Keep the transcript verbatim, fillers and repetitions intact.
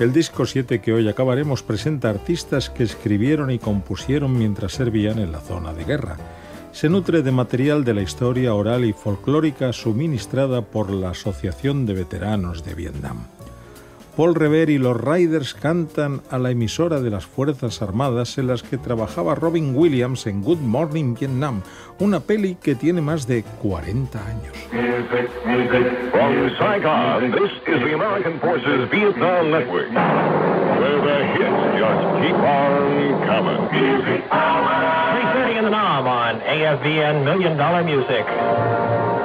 El disco siete que hoy acabaremos presenta artistas que escribieron y compusieron mientras servían en la zona de guerra. Se nutre de material de la historia oral y folclórica suministrada por la Asociación de Veteranos de Vietnam. Paul Revere y los Raiders cantan a la emisora de las Fuerzas Armadas en las que trabajaba Robin Williams en Good Morning Vietnam, una peli que tiene más de cuarenta años. Music, music. From Saigon, this is the American Forces Vietnam Network, where the hits just keep on coming. Music power. three thirty in the N O M on A F V N Million Dollar Music.